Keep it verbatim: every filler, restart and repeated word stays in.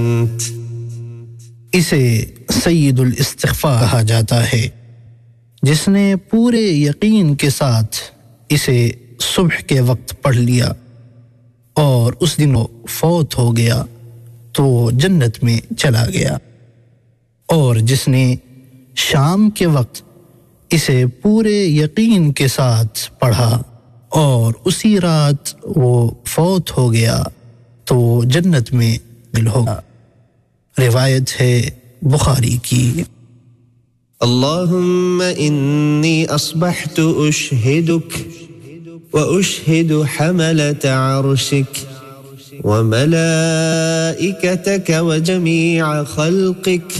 इसे सय्यदुल इस्तिग़फ़ार कहा जाता है। जिसने पूरे यकीन के साथ इसे सुबह के वक्त पढ़ लिया और उस दिन वो फौत हो गया तो जन्नत में चला गया, और जिसने शाम के वक्त इसे पूरे यकीन के साथ पढ़ा और उसी रात वो फौत हो गया तो जन्नत में दिल होगा। रिवायत है बुखारी की। अल्लाहुम्मा इन्नी अस्बहतु उशहिदुक व उशहिदु हमलत अर्शिक व मलाइकतक व जमीअ खल्क़िक